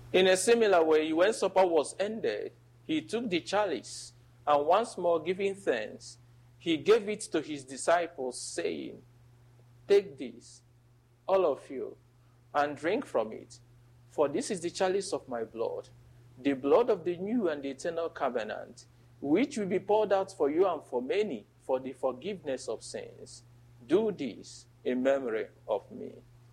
In a similar way, when supper was ended, he took the chalice, and once more giving thanks, he gave it to his disciples, saying, "Take this, all of you, and drink from it, for this is the chalice of my blood, the blood of the new and the eternal covenant, which will be poured out for you and for many for the forgiveness of sins. Do this in memory of me."